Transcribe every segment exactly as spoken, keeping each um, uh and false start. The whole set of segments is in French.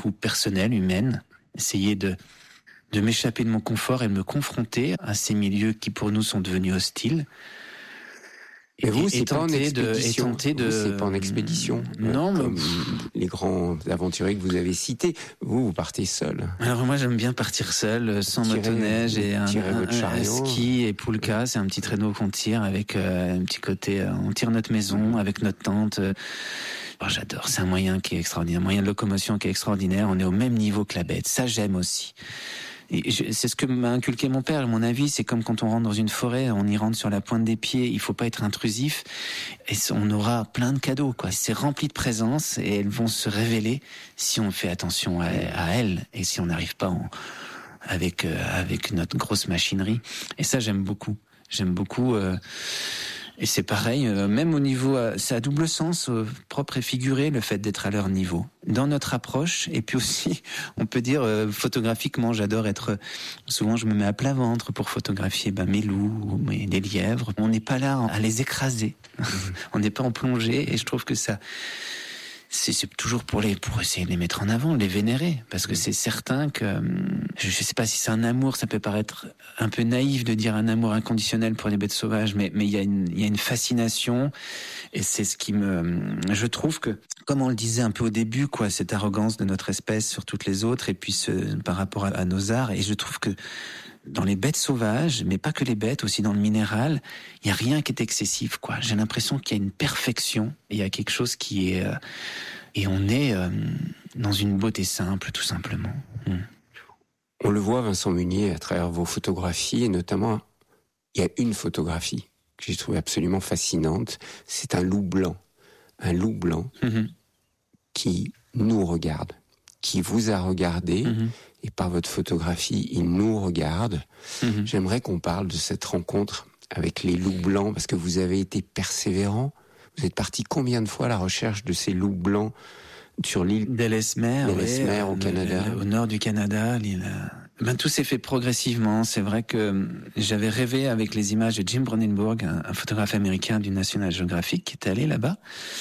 coup personnelle, humaine, essayer de de m'échapper de mon confort et de me confronter à ces milieux qui pour nous sont devenus hostiles. Et, et vous, c'est et pas en expédition. De, et de... Vous, c'est pas en expédition. Non, euh, comme mais... les grands aventuriers que vous avez cités. Vous, vous partez seul. Alors moi, j'aime bien partir seul, sans tirez, motoneige et un, un, un ski et poulka. C'est un petit traîneau qu'on tire avec euh, un petit côté. Euh, on tire notre maison avec notre tente. Euh, oh, j'adore. C'est un moyen qui est extraordinaire, un moyen de locomotion qui est extraordinaire. On est au même niveau que la bête. Ça, j'aime aussi. Et je, c'est ce que m'a inculqué mon père. Mon avis, c'est comme quand on rentre dans une forêt, on y rentre sur la pointe des pieds. Il faut pas être intrusif. Et on aura plein de cadeaux, quoi. C'est rempli de présence et elles vont se révéler si on fait attention à, à elles et si on n'arrive pas en, avec euh, avec notre grosse machinerie. Et ça, j'aime beaucoup. J'aime beaucoup. Euh, Et c'est pareil, euh, même au niveau, euh, c'est à double sens, euh, propre et figuré, le fait d'être à leur niveau. Dans notre approche, et puis aussi, on peut dire, euh, photographiquement, j'adore être, souvent je me mets à plat ventre pour photographier ben, mes loups ou mes, les lièvres. On n'est pas là à les écraser, on n'est pas en plongée, et je trouve que ça... C'est, c'est toujours pour les, pour essayer de les mettre en avant, les vénérer, parce que c'est certain que, je sais pas si c'est un amour, ça peut paraître un peu naïf de dire un amour inconditionnel pour les bêtes sauvages, mais, mais il y a une, il y a une fascination, et c'est ce qui me, je trouve que, comme on le disait un peu au début, quoi, cette arrogance de notre espèce sur toutes les autres, et puis ce, par rapport à, à nos arts, et je trouve que, dans les bêtes sauvages, mais pas que les bêtes, aussi dans le minéral, il y a rien qui est excessif, quoi. J'ai l'impression qu'il y a une perfection, il y a quelque chose qui est, euh, et on est euh, dans une beauté simple, tout simplement. Mm. On le voit, Vincent Munier, à travers vos photographies, et notamment, il y a une photographie que j'ai trouvée absolument fascinante. C'est un loup blanc, un loup blanc mm-hmm. qui nous regarde, qui vous a regardé. Mm-hmm. Et par votre photographie, il nous regarde. Mmh. J'aimerais qu'on parle de cette rencontre avec les loups blancs, parce que vous avez été persévérant. Vous êtes parti combien de fois à la recherche de ces loups blancs sur l'île d'Ellesmere, d'Ellesmere ouais, au Canada, au nord du Canada, l'île. Ben, tout s'est fait progressivement. C'est vrai que j'avais rêvé avec les images de Jim Brandenburg, un, un photographe américain du National Geographic, qui était allé là-bas.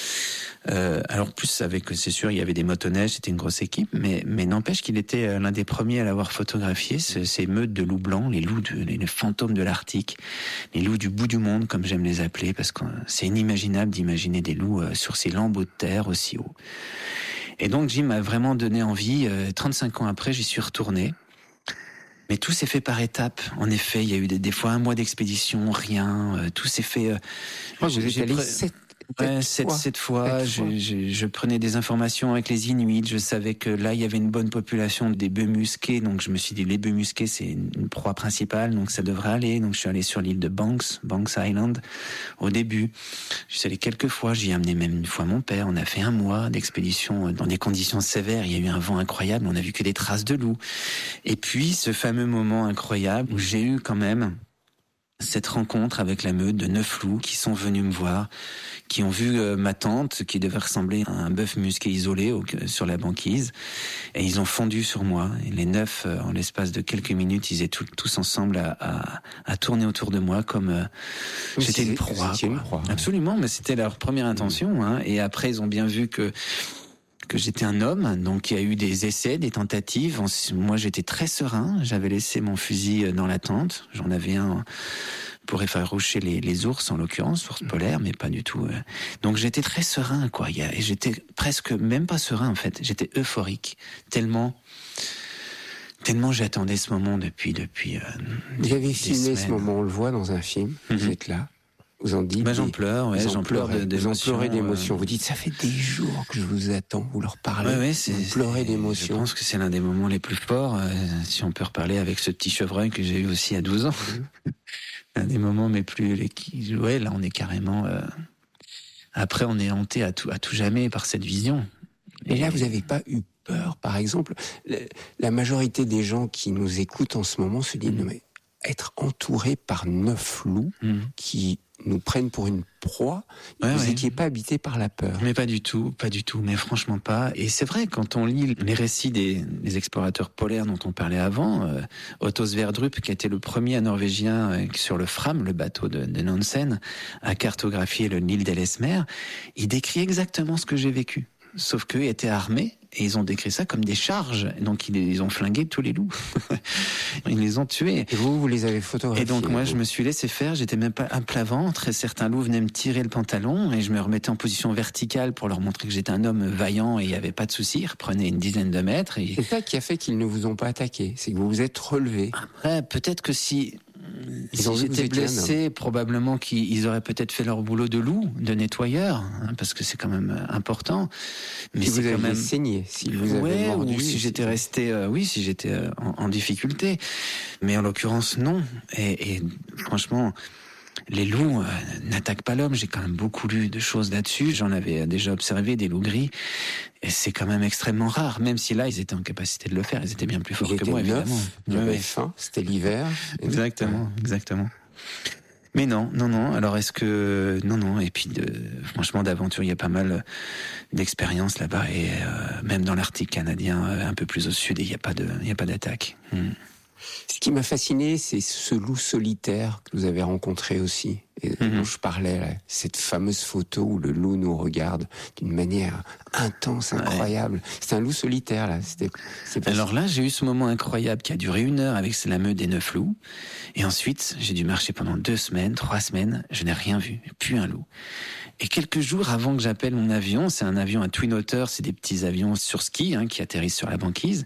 Euh, alors plus avec, c'est sûr, il y avait des motoneiges, c'était une grosse équipe, mais mais n'empêche qu'il était l'un des premiers à l'avoir photographié, ce, ces meutes de loups blancs, les loups, de, les, les fantômes de l'Arctique, les loups du bout du monde, comme j'aime les appeler, parce que c'est inimaginable d'imaginer des loups euh, sur ces lambeaux de terre aussi haut. Et donc Jim m'a vraiment donné envie. Euh, trente-cinq ans après, j'y suis retourné. Mais tout s'est fait par étapes. En effet, il y a eu des, des fois un mois d'expédition, rien. Euh, tout s'est fait. Euh, oh, vous êtes allé sept Ouais, cette, cette fois, je, je, je prenais des informations avec les Inuits. Je savais que là, il y avait une bonne population des bœufs musqués. Donc, je me suis dit, les bœufs musqués, c'est une proie principale. Donc, ça devrait aller. Donc, je suis allé sur l'île de Banks, Banks Island, au début. Je suis allé quelques fois. J'y ai amené même une fois mon père. On a fait un mois d'expédition dans des conditions sévères. Il y a eu un vent incroyable. On a vu que des traces de loups. Et puis, ce fameux moment incroyable où j'ai eu quand même cette rencontre avec la meute de neuf loups qui sont venus me voir, qui ont vu euh, ma tente qui devait ressembler à un bœuf musqué isolé au, sur la banquise, et ils ont fondu sur moi. Et les neuf, euh, en l'espace de quelques minutes, ils étaient tout, tous ensemble à, à, à tourner autour de moi comme euh, j'étais une proie. Une proie. Absolument, mais c'était leur première intention. Hein. Et après, ils ont bien vu que que j'étais un homme, donc il y a eu des essais, des tentatives. Moi, j'étais très serein. J'avais laissé mon fusil dans la tente. J'en avais un pour effaroucher les, les ours, en l'occurrence, ours polaires, mais pas du tout. Donc j'étais très serein, quoi. Et j'étais presque même pas serein, en fait. J'étais euphorique, tellement, tellement j'attendais ce moment depuis, depuis. Euh, Vous avez filmé ce moment, on le voit dans un film. Mm-hmm. Vous êtes là. Vous en dites. Bah, j'en pleure, ouais, j'en pleure de, d'émotion. Vous en pleurez d'émotion. Euh... Vous dites, ça fait des jours que je vous attends. Vous leur parlez. Ouais, ouais, c'est, vous pleurez d'émotion. Je pense que c'est l'un des moments les plus forts. Euh, si on peut reparler avec ce petit chevreuil que j'ai eu aussi à douze ans. Mmh. Un des moments mes plus, les, ouais, là, on est carrément, euh... après, on est hanté à tout, à tout jamais par cette vision. Et, Et là, vous n'avez pas eu peur, par exemple? La majorité des gens qui nous écoutent en ce moment se disent, mmh. non, mais être entouré par neuf loups mmh. qui nous prennent pour une proie, ouais, vous ouais. n'étiez pas habité par la peur. Mais pas du tout, pas du tout, mais franchement pas. Et c'est vrai, quand on lit les récits des, des explorateurs polaires dont on parlait avant, euh, Otto Sverdrup, qui a été le premier norvégien euh, sur le Fram, le bateau de, de Nansen, à cartographier le Nil d'Ellesmere, il décrit exactement ce que j'ai vécu. Sauf qu'eux étaient armés, Et ils ont décrit ça comme des charges. Donc ils, ils ont flingué tous les loups. Ils les ont tués. Et vous, vous les avez photographiés. Et donc moi, vous. je me suis laissé faire. J'étais même pas à plat ventre. Et certains loups venaient me tirer le pantalon et je me remettais en position verticale pour leur montrer que j'étais un homme vaillant et il n'y avait pas de souci. Ils reprenaient une dizaine de mètres. Et... C'est ça qui a fait qu'ils ne vous ont pas attaqué. C'est que vous vous êtes relevé. Après, peut-être que si... Ils si j'étais blessé, probablement qu'ils auraient peut-être fait leur boulot de loup, de nettoyeur, hein, parce que c'est quand même important. Mais si vous aviez même... saigné, si vous ouais, avez mordu, ou si j'étais resté, euh, oui, si j'étais euh, en, en difficulté. Mais en l'occurrence, non. Et, et franchement, les loups euh, n'attaquent pas l'homme. J'ai quand même beaucoup lu de choses là-dessus. J'en avais déjà observé des loups gris. Et c'est quand même extrêmement rare, même si là, ils étaient en capacité de le faire. Ils étaient bien plus forts il que moi, neuf, évidemment. Il y avait faim, c'était l'hiver. Exactement, exactement. Mais non, non, non. Alors est-ce que... Non, non. Et puis, de... franchement, d'aventure, il y a pas mal d'expériences là-bas. Et euh, même dans l'Arctique canadien, un peu plus au sud, il n'y a pas de, il y a pas d'attaque. Hmm. Ce qui m'a fasciné, c'est ce loup solitaire que vous avez rencontré aussi, et mm-hmm. dont je parlais, là, cette fameuse photo où le loup nous regarde d'une manière intense, incroyable. Ouais. C'est un loup solitaire, là. C'était, c'est Alors là, j'ai eu ce moment incroyable qui a duré une heure avec la meute des neuf loups. Et ensuite, j'ai dû marcher pendant deux semaines, trois semaines. Je n'ai rien vu, plus un loup. Et quelques jours avant que j'appelle mon avion, c'est un avion à Twin Otter, c'est des petits avions sur ski hein, qui atterrissent sur la banquise.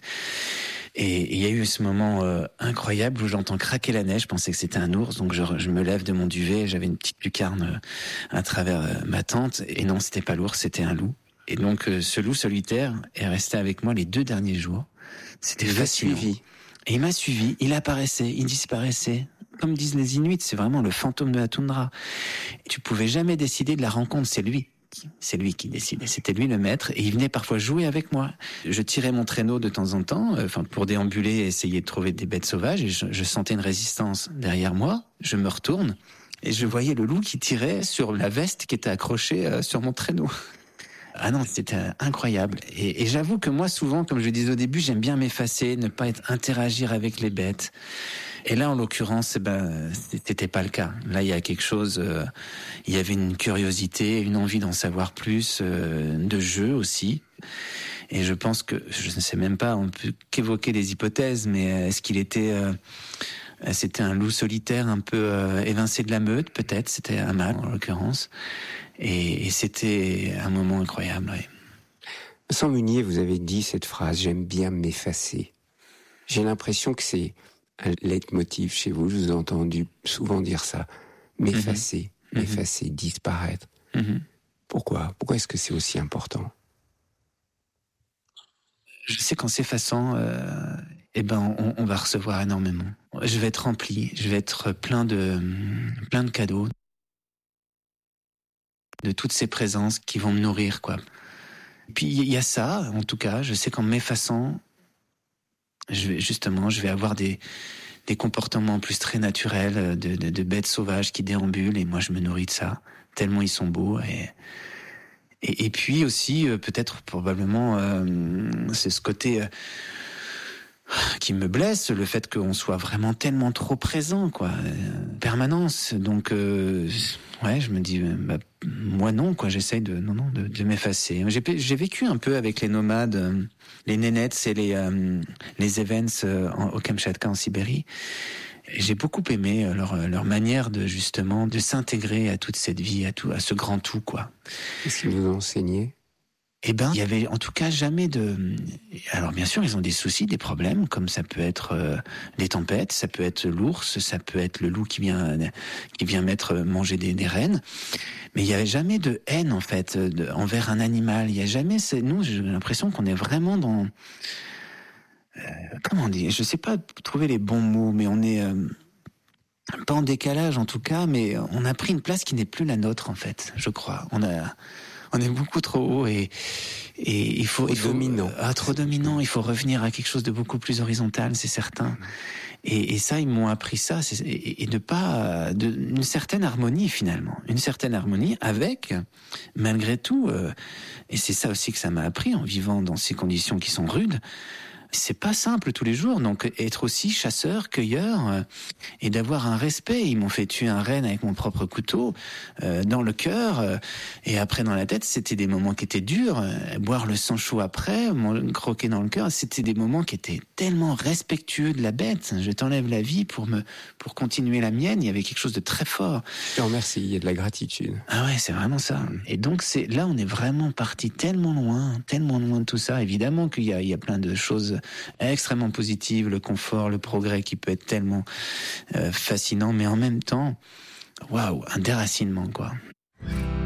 Et il y a eu ce moment euh, incroyable où j'entends craquer la neige. Je pensais que c'était un ours, donc je, je me lève de mon duvet. J'avais une petite lucarne euh, à travers euh, ma tente. Et non, c'était pas l'ours, c'était un loup. Et donc, euh, ce loup solitaire est resté avec moi les deux derniers jours. C'était fascinant. Suivi. Et il m'a suivi. Il apparaissait, il disparaissait. Comme disent les Inuits, c'est vraiment le fantôme de la toundra. Et tu pouvais jamais décider de la rencontre, c'est lui. C'est lui qui décidait, c'était lui le maître, et il venait parfois jouer avec moi. Je tirais mon traîneau de temps en temps, enfin pour déambuler et essayer de trouver des bêtes sauvages, et je, je sentais une résistance derrière moi. Je me retourne et je voyais le loup qui tirait sur la veste qui était accrochée euh, sur mon traîneau. Ah non, c'était incroyable. Et, et j'avoue que moi, souvent, comme je le disais au début, j'aime bien m'effacer, ne pas être, interagir avec les bêtes. Et là, en l'occurrence, eh ben, c'était pas le cas. Là, il y a quelque chose. Euh, il y avait une curiosité, une envie d'en savoir plus, euh, de jeu aussi. Et je pense que, je ne sais même pas, on peut qu'évoquer des hypothèses, mais est-ce qu'il était, euh, c'était un loup solitaire un peu euh, évincé de la meute, peut-être. C'était un mâle, en l'occurrence. Et, et c'était un moment incroyable. Ouais. Vincent Munier, vous avez dit cette phrase, j'aime bien m'effacer. J'ai l'impression que c'est un leitmotiv chez vous, je vous ai entendu souvent dire ça. M'effacer, mmh. m'effacer, mmh. disparaître. Mmh. Pourquoi Pourquoi est-ce que c'est aussi important ? Je sais qu'en s'effaçant, euh, eh ben, on, on va recevoir énormément. Je vais être rempli, je vais être plein de, plein de cadeaux, de toutes ces présences qui vont me nourrir, quoi. Et puis il y a ça, en tout cas, je sais qu'en m'effaçant, je vais, justement, je vais avoir des, des comportements plus très naturels de, de, de bêtes sauvages qui déambulent, et moi je me nourris de ça, tellement ils sont beaux. Et, et, et puis aussi, euh, peut-être, probablement, euh, c'est ce côté... Euh, qui me blesse, le fait qu'on soit vraiment tellement trop présent, quoi, euh, permanence. Donc, euh, ouais, je me dis, bah, moi non, quoi, j'essaye de, non, non, de, de m'effacer. J'ai, j'ai vécu un peu avec les nomades, euh, les Nénets et les, euh, les Events euh, en, au Kamchatka, en Sibérie. Et j'ai beaucoup aimé leur, leur manière de, justement, de s'intégrer à toute cette vie, à tout, à ce grand tout, quoi. Qu'est-ce qu'ils vous ont enseigné ? Eh ben, il y avait en tout cas jamais de... Alors bien sûr, ils ont des soucis, des problèmes, comme ça peut être euh, les tempêtes, ça peut être l'ours, ça peut être le loup qui vient qui vient mettre manger des, des rennes. Mais il y avait jamais de haine en fait de, envers un animal. Il y a jamais... Nous, j'ai l'impression qu'on est vraiment dans... Euh, comment on dit ? Je sais pas trouver les bons mots, mais on est... Euh, pas en décalage en tout cas, mais on a pris une place qui n'est plus la nôtre en fait, je crois. On a... On est beaucoup trop haut et, et il faut... Trop il faut, dominant. Ah, trop dominant. Il faut revenir à quelque chose de beaucoup plus horizontal, c'est certain. Et, et ça, ils m'ont appris ça. C'est, et, et de pas... De, une certaine harmonie, finalement. Une certaine harmonie avec, malgré tout... Euh, et c'est ça aussi que ça m'a appris en vivant dans ces conditions qui sont rudes. c'est pas simple tous les jours. Donc être aussi chasseur, cueilleur, euh, et d'avoir un respect. Ils m'ont fait tuer un renne avec mon propre couteau euh, dans le cœur, euh, et après dans la tête. C'était des moments qui étaient durs. Euh, boire le sang chaud après, me croquer dans le cœur, c'était des moments qui étaient tellement respectueux de la bête. Je t'enlève la vie pour me pour continuer la mienne. Il y avait quelque chose de très fort. Je te remercie. Il y a de la gratitude. Ah ouais, c'est vraiment ça. Et donc c'est là, on est vraiment parti tellement loin, tellement loin de tout ça. Évidemment qu'il y a il y a plein de choses extrêmement positives, le confort, le progrès qui peut être tellement euh, fascinant, mais en même temps, waouh, un déracinement quoi.